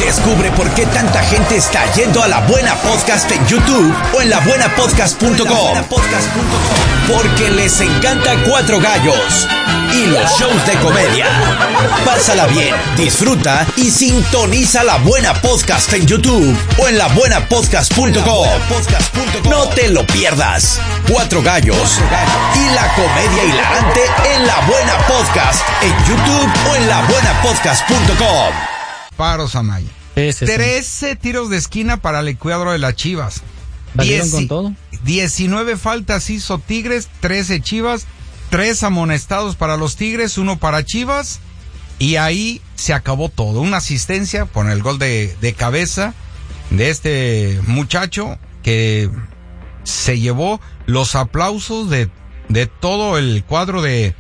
Descubre por qué tanta gente está yendo a La Buena Podcast en YouTube o en labuenapodcast.com. Porque les encanta Cuatro Gallos y los shows de comedia. Pásala bien, disfruta y sintoniza La Buena Podcast en YouTube o en labuenapodcast.com. No te lo pierdas. Cuatro Gallos y la comedia hilarante en La Buena Podcast en YouTube o en labuenapodcast.com. Paros, Amaya. Sí, sí, 13 tiros de esquina para el cuadro de las Chivas. ¿Salieron con todo? 19 faltas hizo Tigres, 13 Chivas, 3 amonestados para los Tigres, 1 para Chivas, y ahí se acabó todo. Una asistencia por el gol de cabeza de este muchacho que se llevó los aplausos de todo el cuadro de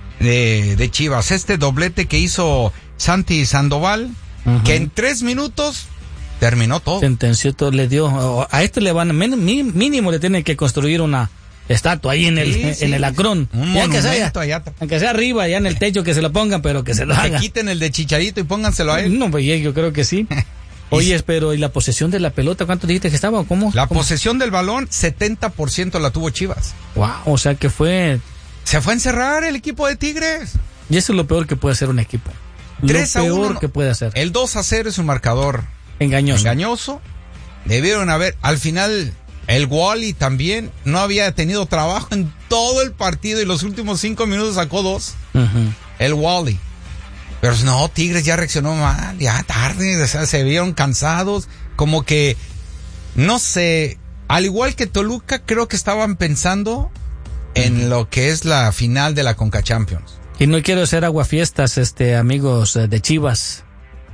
Chivas. Este doblete que hizo Santi Sandoval, que en 3 minutos terminó todo. Sentenció todo, le dio, a este le van, mínimo le tienen que construir una estatua ahí en el Acrón. Un ya monumento allá. aunque sea arriba, ya en el techo que se lo pongan, pero que se lo hagan. Que quiten el de Chicharito y pónganselo a él. No, pues yo creo que sí. Oye, pero ¿y la posesión de la pelota? ¿Cuánto dijiste que estaba? ¿Cómo? Posesión del balón, 70% la tuvo Chivas. Wow, o sea que se fue a encerrar el equipo de Tigres. Y eso es lo peor que puede hacer un equipo. 3-1. Lo peor que puede hacer. El 2-0 es un marcador engañoso. Debieron haber, al final, el Wally también no había tenido trabajo en todo el partido y los últimos 5 minutos sacó 2. El Wally. Pero no, Tigres ya reaccionó mal, ya tarde, o sea, se vieron cansados, como que, no sé, al igual que Toluca, creo que estaban pensando en lo que es la final de la Conca Champions. Y no quiero hacer aguafiestas, amigos de Chivas,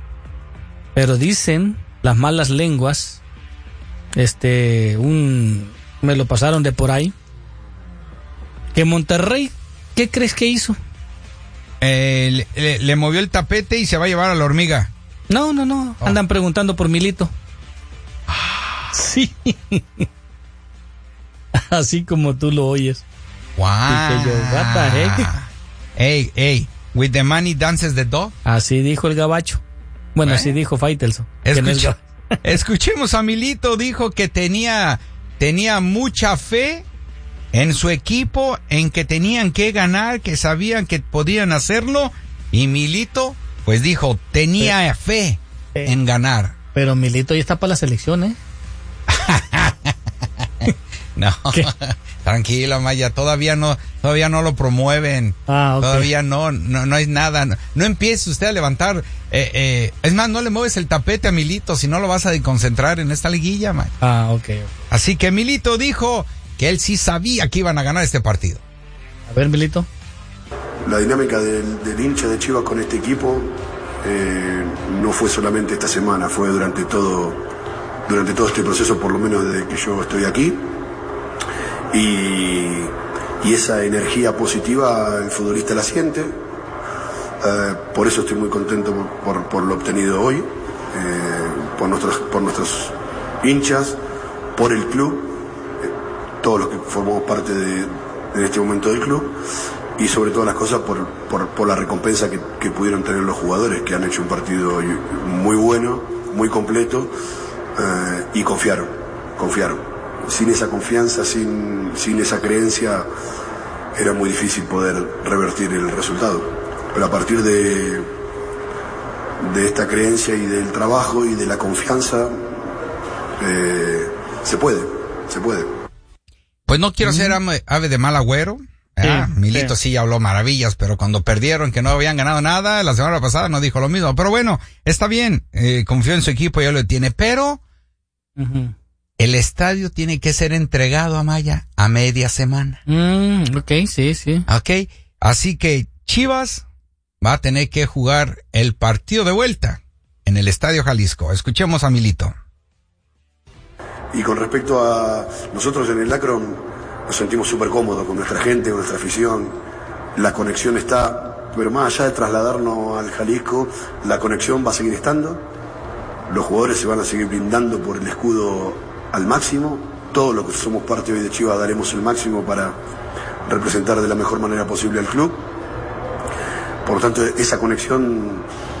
pero dicen las malas lenguas, me lo pasaron de por ahí, que Monterrey, ¿qué crees que hizo? Le movió el tapete y se va a llevar a la hormiga. No, andan preguntando por Milito. Sí. Así como tú lo oyes. Wow. Y que yo, what the heck? Hey, with the money dances the dog. Así dijo el gabacho. Bueno, así dijo Faitelson. Escuchemos a Milito, dijo que tenía mucha fe en su equipo, en que tenían que ganar, que sabían que podían hacerlo, y Milito, pues dijo, tenía fe en ganar. Pero Milito ya está para la selección, ¿eh? No, tranquila, Maya, todavía no lo promueven. Okay. Todavía no hay nada. No empiece usted a levantar. Es más, no le mueves el tapete a Milito, si no lo vas a desconcentrar en esta liguilla, Maya. Okay. Así que Milito dijo que él sí sabía que iban a ganar este partido. A ver, Milito. La dinámica del hincha de Chivas con este equipo no fue solamente esta semana, fue durante todo este proceso, por lo menos desde que yo estoy aquí. Y esa energía positiva el futbolista la siente. Por eso estoy muy contento por lo obtenido hoy, por nuestros hinchas, por el club, todos los que formamos parte en este momento del club, y sobre todas las cosas por la recompensa que pudieron tener los jugadores, que han hecho un partido muy bueno, muy completo, y confiaron. Sin esa confianza, sin esa creencia, era muy difícil poder revertir el resultado. Pero a partir de esta creencia y del trabajo y de la confianza, se puede. Pues no quiero ser ave de mal agüero. Milito sí habló maravillas, pero cuando perdieron, que no habían ganado nada, la semana pasada no dijo lo mismo. Pero bueno, está bien, confió en su equipo, ya lo tiene, pero el estadio tiene que ser entregado a Maya a media semana. Ok, sí. Ok, así que Chivas va a tener que jugar el partido de vuelta en el Estadio Jalisco. Escuchemos a Milito. Y con respecto a nosotros en el Akron, nos sentimos súper cómodos con nuestra gente, con nuestra afición. La conexión está, pero más allá de trasladarnos al Jalisco, la conexión va a seguir estando. Los jugadores se van a seguir brindando por el escudo al máximo. Todos los que somos parte hoy de Chivas daremos el máximo para representar de la mejor manera posible al club. Por lo tanto, esa conexión